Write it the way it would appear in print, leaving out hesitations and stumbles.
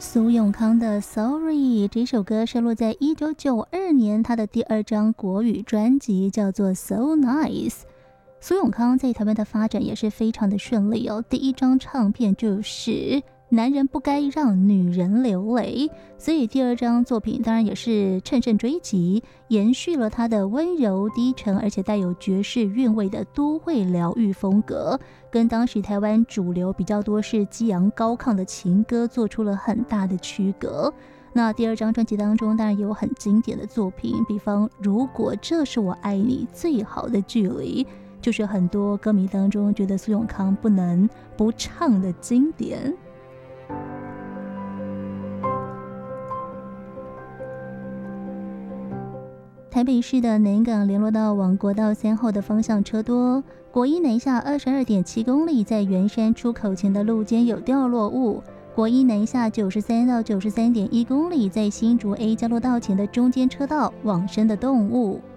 苏永康的《Sorry》这首歌收录在1992年他的第2张国语专辑，叫做《So Nice》。苏永康在台湾的发展也是非常的顺利哦。第1张唱片就是《男人不该让女人流泪》，所以第2张作品当然也是乘胜追击，延续了他的温柔低沉而且带有爵士韵味的都会疗愈风格，跟当时台湾主流比较多是激昂高亢的情歌做出了很大的区隔。那第2张专辑当中当然也有很经典的作品，比方如果这是我爱你最好的距离，就是很多歌迷当中觉得苏永康不能不唱的经典。台北市的南港联络道往国道3号的方向车多，国一南下22.7公里，在圆山出口前的路肩有掉落物；国一南下93到93.1公里，在新竹 A 交流道前的中间车道往生的动物。